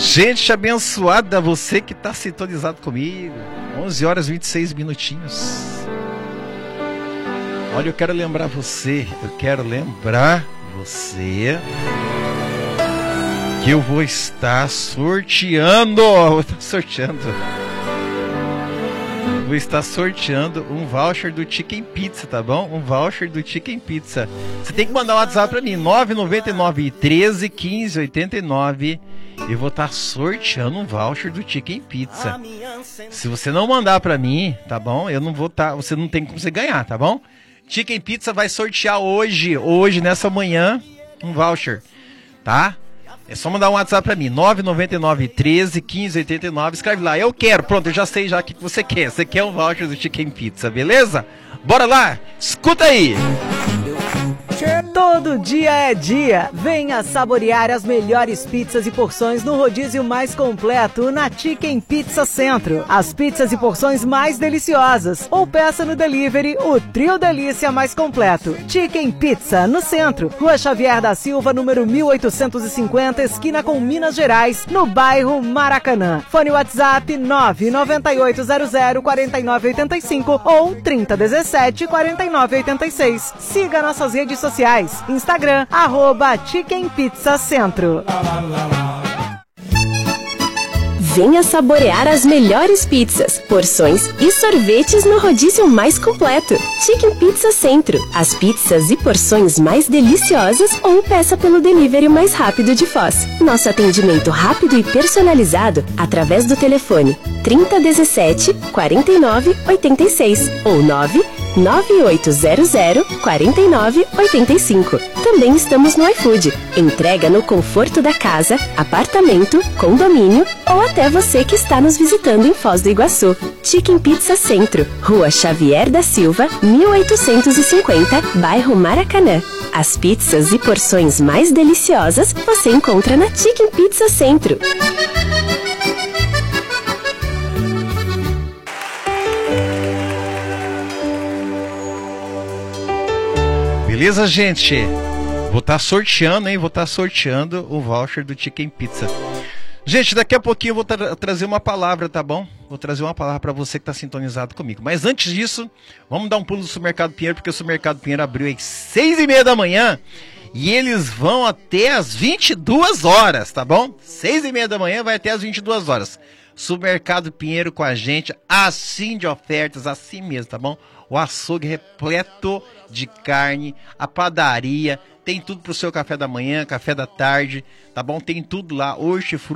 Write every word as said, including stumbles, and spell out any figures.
Gente abençoada, você que está sintonizado comigo. onze horas e vinte e seis minutinhos. Olha, eu quero lembrar você, eu quero lembrar você que eu vou estar sorteando, vou estar sorteando, vou estar sorteando um voucher do Chicken Pizza, tá bom? Um voucher do Chicken Pizza. Você tem que mandar um WhatsApp para mim, nove nove nove, treze, quinze, oitenta e nove. Eu vou estar sorteando um voucher do Chicken Pizza. Se você não mandar para mim, tá bom? Eu não vou estar, você não tem como você ganhar, tá bom? Chicken Pizza vai sortear hoje, hoje, nessa manhã, um voucher, tá? É só mandar um WhatsApp pra mim, nove nove nove, treze, quinze, oitenta e nove, escreve lá, eu quero, pronto, eu já sei já o que você quer, você quer um voucher do Chicken Pizza, beleza? Bora lá, escuta aí! Todo dia é dia. Venha saborear as melhores pizzas e porções no rodízio mais completo na Chicken Pizza Centro. As pizzas e porções mais deliciosas. Ou peça no delivery o trio delícia mais completo. Chicken Pizza no centro. Rua Xavier da Silva, número mil oitocentos e cinquenta, esquina com Minas Gerais, no bairro Maracanã. Fone WhatsApp nove nove oito zero zero, quatro nove oito cinco ou trinta, dezessete, quarenta e nove oitenta e seis. Siga nossas redes sociais. Instagram, arroba Chicken Pizza Centro. Venha saborear as melhores pizzas, porções e sorvetes no rodízio mais completo. Chicken Pizza Centro. As pizzas e porções mais deliciosas ou peça pelo delivery mais rápido de Foz. Nosso atendimento rápido e personalizado através do telefone trinta, dezessete, quarenta e nove, oitenta e seis ou nove nove oito zero zero, quatro nove oito cinco. Também estamos no iFood. Entrega no conforto da casa, apartamento, condomínio ou até você que está nos visitando em Foz do Iguaçu. Chicken Pizza Centro, Rua Xavier da Silva, mil oitocentos e cinquenta, bairro Maracanã. As pizzas e porções mais deliciosas você encontra na Chicken Pizza Centro. Beleza, gente? Vou estar sorteando, hein? Vou estar sorteando o voucher do Chicken Pizza. Gente, daqui a pouquinho eu vou tra trazer uma palavra, tá bom? Vou trazer uma palavra para você que está sintonizado comigo. Mas antes disso, vamos dar um pulo no Supermercado Pinheiro, porque o Supermercado Pinheiro abriu às seis e meia da manhã e eles vão até às vinte e duas horas, tá bom? seis e meia da manhã vai até às vinte e duas horas. Supermercado Pinheiro com a gente, assim de ofertas, assim mesmo, tá bom? O açougue repleto de carne, a padaria, tem tudo pro seu café da manhã, café da tarde, tá bom? Tem tudo lá, hortifruti.